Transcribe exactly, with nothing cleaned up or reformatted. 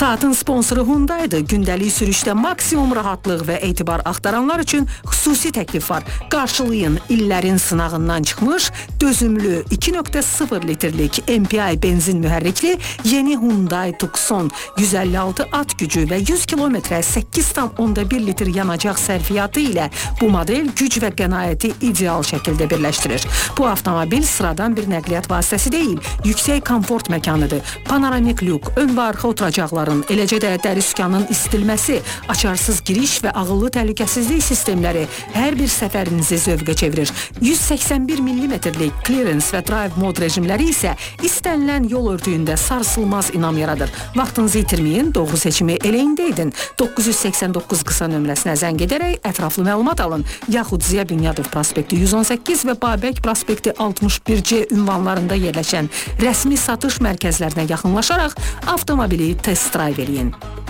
Saatın sponsoru Hyundai'dır. Gündəlik sürüşdə maksimum rahatlıq və etibar axtaranlar üçün xüsusi təklif var. Qarşılayın illərin sınağından çıxmış, dözümlü iki nöqtə sıfır litrlik M P I benzin mühərrikli yeni Hyundai Tucson yüz əlli altı at gücü və yüz kilometrə səkkiz tam onda bir litr yanacaq sərfiyyatı ilə bu model güc və qənaəti ideal şəkildə birləşdirir. Bu avtomobil sıradan bir nəqliyyat vasitəsi deyil, yüksək komfort məkanıdır. Panoramik lük, ön və arxa oturacaqların, eləcə də dəriskanın istilməsi, açarsız giriş və ağıllı təhlükəsizlik sistemləri hər bir səfərinizi zövqə çevirir. yüz səksən bir millimetrlik clearance və drive mod rejimləri isə istənilən yol örtüyündə sarsılmaz inam yaradır. Vaxtınızı itirməyin, doğru seçimi elə indi edin. doqquz yüz səksən doqquz qısa nömrəsinə zəng edərək ətraflı məlumat alın. Yaxud Ziya Bünyadov prospekti yüz on səkkiz və Babək prospekti altmış bir C ünvanlarında yerləşən rəsmi satış mərkəzlərinə yaxınlaşaraq avtomobili test drive eləyin.